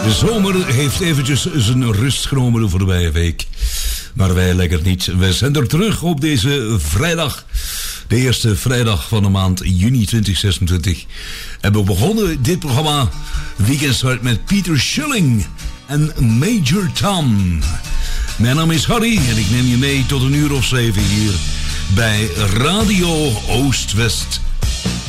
De zomer heeft eventjes zijn rust genomen de voorbije week. Maar wij lekker niet. We zijn er terug op deze vrijdag. De eerste vrijdag van de maand juni 2026. En we begonnen dit programma Weekendstart met Peter Schilling en Major Tom. Mijn naam is Harry en ik neem je mee tot 1:07 hier bij Radio Oost-West